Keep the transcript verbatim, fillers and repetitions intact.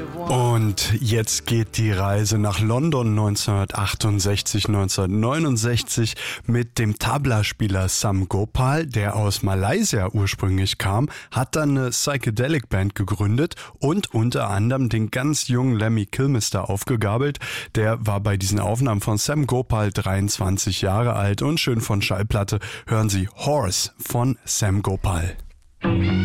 Und jetzt geht die Reise nach London neunzehnhundertachtundsechzig, neunzehnhundertneunundsechzig mit dem Tabla-Spieler Sam Gopal, der aus Malaysia ursprünglich kam, hat dann eine Psychedelic Band gegründet und unter anderem den ganz jungen Lemmy Kilmister aufgegabelt. Der war bei diesen Aufnahmen von Sam Gopal dreiundzwanzig Jahre alt und schön von Schallplatte hören Sie Horse von Sam Gopal.